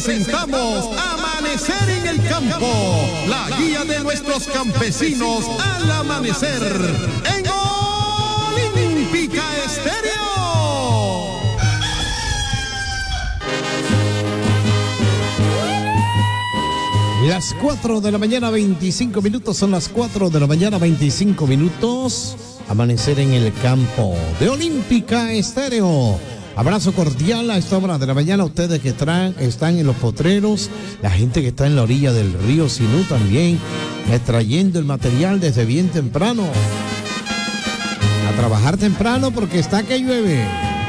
presentamos Amanecer en el Campo, la guía de nuestros campesinos al amanecer en Olímpica Estéreo. Las 4 de la mañana, 25 minutos, son las 4 de la mañana, 25 minutos. Amanecer en el Campo de Olímpica Estéreo. Abrazo cordial a esta hora de la mañana, ustedes que están en los potreros, la gente que está en la orilla del río Sinú también, extrayendo el material desde bien temprano. A trabajar temprano porque está que llueve.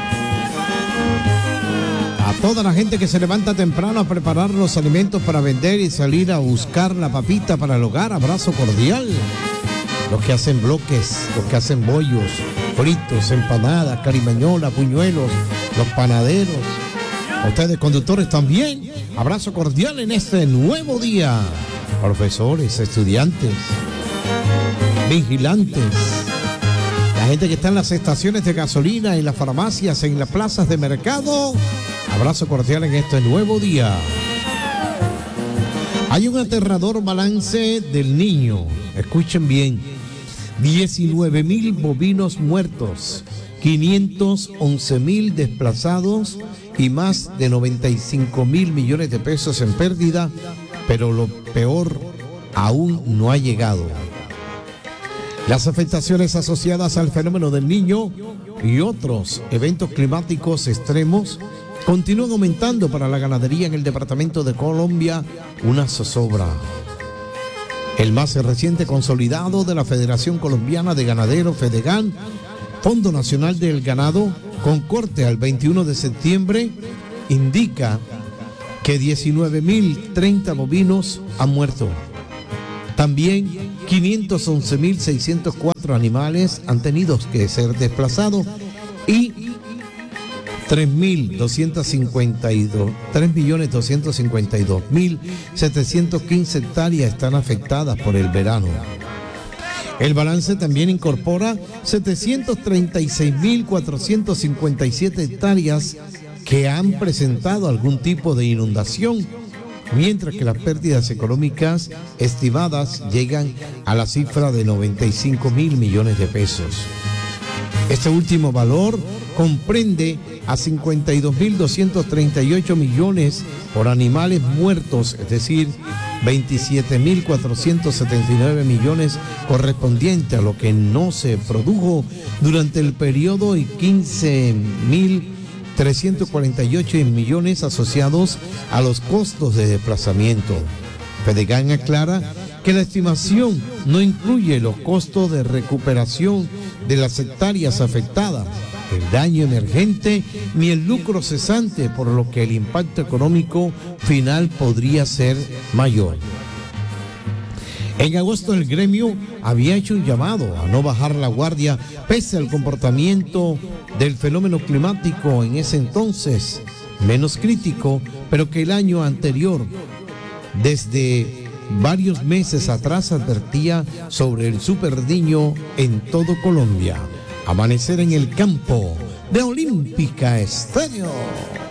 A toda la gente que se levanta temprano a preparar los alimentos para vender y salir a buscar la papita para el hogar, abrazo cordial. Los que hacen bloques, los que hacen bollos, fritos, empanadas, carimañola, puñuelos, los panaderos. A ustedes conductores también, abrazo cordial en este nuevo día. Profesores, estudiantes, vigilantes, la gente que está en las estaciones de gasolina, en las farmacias, en las plazas de mercado. Abrazo cordial en este nuevo día. Hay un aterrador balance del Niño. Escuchen bien. 19,000 bovinos muertos, 511,000 desplazados y más de 95,000 millones de pesos en pérdida, pero lo peor aún no ha llegado. Las afectaciones asociadas al fenómeno del Niño y otros eventos climáticos extremos continúan aumentando para la ganadería en el departamento de Colombia, una zozobra. El más reciente consolidado de la Federación Colombiana de Ganaderos, FEDEGAN, Fondo Nacional del Ganado, con corte al 21 de septiembre, indica que 19,030 bovinos han muerto. También 511,604 animales han tenido que ser desplazados y 3.252.715 hectáreas están afectadas por el verano. El balance también incorpora 736.457 hectáreas que han presentado algún tipo de inundación, mientras que las pérdidas económicas estimadas llegan a la cifra de 95,000 millones de pesos. Este último valor comprende a 52.238 millones por animales muertos, es decir, 27.479 millones correspondiente a lo que no se produjo durante el periodo y 15.348 millones asociados a los costos de desplazamiento. FEDEGAN aclara que la estimación no incluye los costos de recuperación de las hectáreas afectadas, el daño emergente ni el lucro cesante, por lo que el impacto económico final podría ser mayor. En agosto el gremio había hecho un llamado a no bajar la guardia pese al comportamiento del fenómeno climático en ese entonces menos crítico, pero que el año anterior, desde varios meses atrás, advertía sobre el superniño en todo Colombia. Amanecer en el Campo de Olímpica Estéreo.